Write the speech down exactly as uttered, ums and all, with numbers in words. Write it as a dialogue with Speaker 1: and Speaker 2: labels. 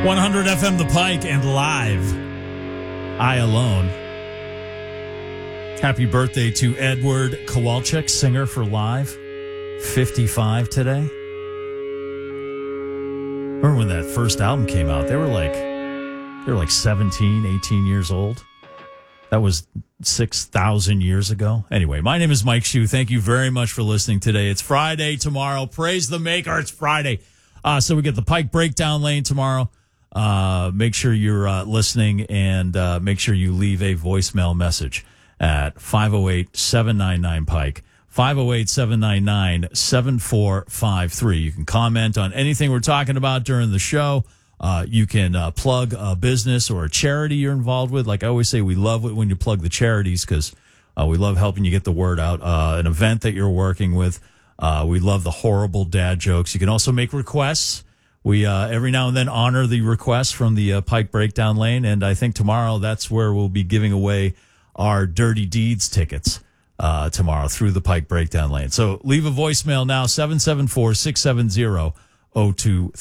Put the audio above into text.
Speaker 1: one hundred F M The Pike and live, I Alone. Happy birthday to Edward Kowalczyk, singer for Live. fifty-five today. Remember when that first album came out? They were like, they were like seventeen, eighteen years old. That was six thousand years ago. Anyway, my name is Mike Shue. Thank you very much for listening today. It's Friday tomorrow. Praise the Maker. It's Friday. Uh, so we get the Pike Breakdown Lane tomorrow. Uh, make sure you're uh, listening and uh, make sure you leave a voicemail message at five oh eight, seven nine nine, Pike, five oh eight, seven nine nine, seven four five three. You can comment on anything we're talking about during the show. Uh, you can uh, plug a business or a charity you're involved with. Like I always say, we love it when you plug the charities because uh, we love helping you get the word out. Uh, an event that you're working with. Uh, we love the horrible dad jokes. You can also make requests. We uh, every now and then honor the requests from the uh, Pike Breakdown Lane, and I think tomorrow that's where we'll be giving away our Dirty Deeds tickets uh, tomorrow through the Pike Breakdown Lane. So leave a voicemail now, seven seven four, six seven zero, zero two